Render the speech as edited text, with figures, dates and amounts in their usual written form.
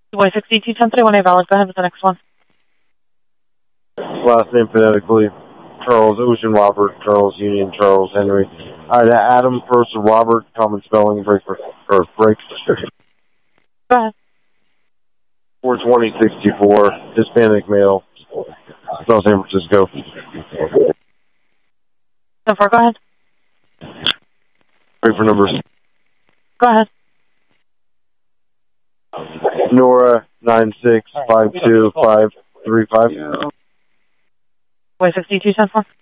Y621031, valid. Go ahead with the next one. Last name phonetically. Charles Ocean Robert, Charles Union, Charles Henry. Adam first, Robert, common spelling, break. Go ahead. 42064, Hispanic male, South San Francisco. 10-4, go ahead. Wait for numbers. Go ahead. Nora 9652535. Y6210-4.